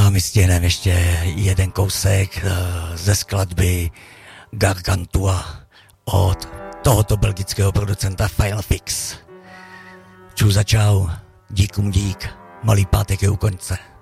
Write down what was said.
A my stihneme ještě jeden kousek ze skladby Gargantua od tohoto belgického producenta Final Fix. Čus a čau, díkům dík, malý pátek je u konce.